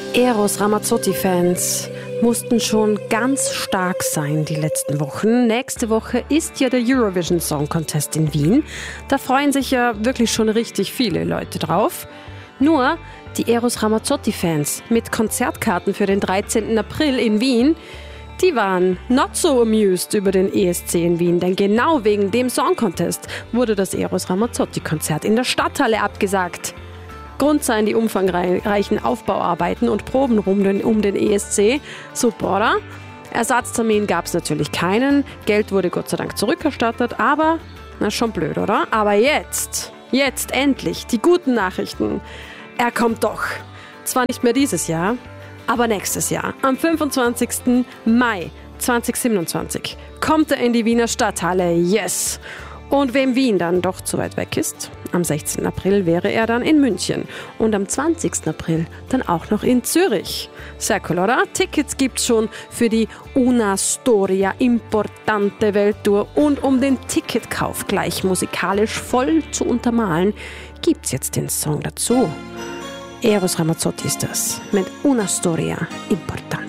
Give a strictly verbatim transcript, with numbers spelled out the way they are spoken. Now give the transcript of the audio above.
Eros Ramazzotti-Fans mussten schon ganz stark sein die letzten Wochen. Nächste Woche ist ja der Eurovision Song Contest in Wien. Da freuen sich ja wirklich schon richtig viele Leute drauf. Nur die Eros Ramazzotti-Fans mit Konzertkarten für den dreizehnten April in Wien, die waren not so amused über den E S C in Wien, denn genau wegen dem Song Contest wurde das Eros Ramazzotti-Konzert in der Stadthalle abgesagt. Grund seien die umfangreichen Aufbauarbeiten und Proben um den, um den E S C. Super, oder? Ersatztermin gab es natürlich keinen, Geld wurde Gott sei Dank zurückerstattet, aber, na schon blöd, oder? Aber jetzt, jetzt endlich, die guten Nachrichten. Er kommt doch. Zwar nicht mehr dieses Jahr, aber nächstes Jahr, am fünfundzwanzigsten Mai zweitausendsiebenundzwanzig, kommt er in die Wiener Stadthalle. Yes! Und wem Wien dann doch zu weit weg ist, am sechzehnten April wäre er dann in München und am zwanzigsten April dann auch noch in Zürich. Sehr cool, oder? Tickets gibt's schon für die Una Storia Importante Welttour und um den Ticketkauf gleich musikalisch voll zu untermalen, gibt's jetzt den Song dazu. Eros Ramazzotti ist das mit Una Storia Importante.